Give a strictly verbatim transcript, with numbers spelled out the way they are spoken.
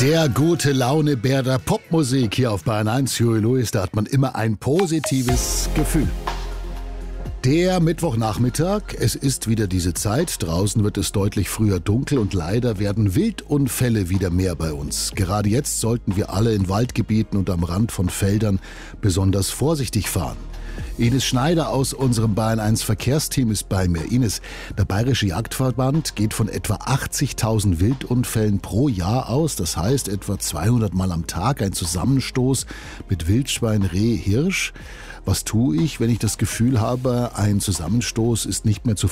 Der gute Laune-Bär der Popmusik hier auf Bayern eins, Huey Lewis, da hat man immer ein positives Gefühl. Der Mittwochnachmittag, es ist wieder diese Zeit, draußen wird es deutlich früher dunkel und leider werden Wildunfälle wieder mehr bei uns. Gerade jetzt sollten wir alle in Waldgebieten und am Rand von Feldern besonders vorsichtig fahren. Ines Schneider aus unserem Bayern eins Verkehrsteam ist bei mir. Ines, der Bayerische Jagdverband geht von etwa achtzigtausend Wildunfällen pro Jahr aus. Das heißt etwa zweihundert Mal am Tag ein Zusammenstoß mit Wildschwein, Reh, Hirsch. Was tue ich, wenn ich das Gefühl habe, ein Zusammenstoß ist nicht mehr zu